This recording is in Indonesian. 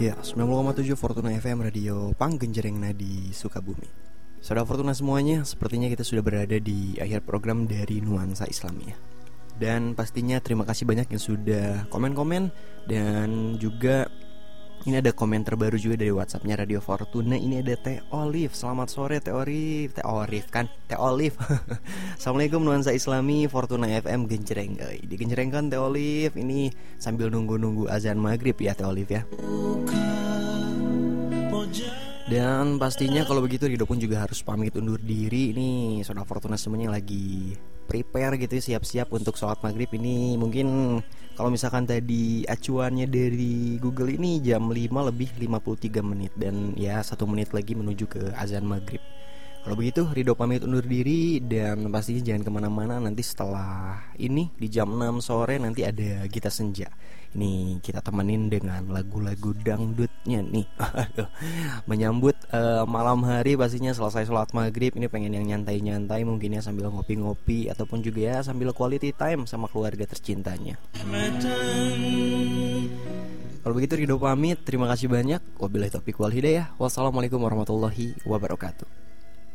Ya, 90,7 Fortuna FM Radio Panggenjreng Nadi Sukabumi. Saudara Fortuna semuanya, sepertinya kita sudah berada di akhir program dari Nuansa Islamiyah. Dan pastinya terima kasih banyak yang sudah komen-komen. Dan juga ini ada komen terbaru juga dari WhatsAppnya Radio Fortuna. Ini ada Teh Olive. Selamat sore Teh Olive. Teh Olive kan? Teh Olive. Assalamualaikum Nuansa Islami Fortuna FM Genjreng. Digenjrengkan Teh Olive. Ini sambil nunggu-nunggu azan maghrib ya Teh Olive ya. Dan pastinya kalau begitu Rido pun juga harus pamit undur diri. Ini Saudara Fortuna semuanya lagi prepare gitu ya, siap-siap untuk sholat maghrib. Ini mungkin kalau misalkan tadi acuannya dari Google ini jam 5 lebih 53 menit. Dan ya 1 menit lagi menuju ke azan maghrib. Kalau begitu Rido pamit undur diri. Dan pastinya jangan kemana-mana. Nanti setelah ini di jam 6 sore nanti ada Gita Senja. Ini kita temenin dengan lagu-lagu dangdutnya nih. Menyambut malam hari pastinya selesai sholat maghrib. Ini pengen yang nyantai-nyantai mungkin ya, sambil ngopi-ngopi ataupun juga ya sambil quality time sama keluarga tercintanya. Kalau begitu Rido pamit. Terima kasih banyak. Wabillahi taufiq wal hidayah. Wassalamualaikum warahmatullahi wabarakatuh.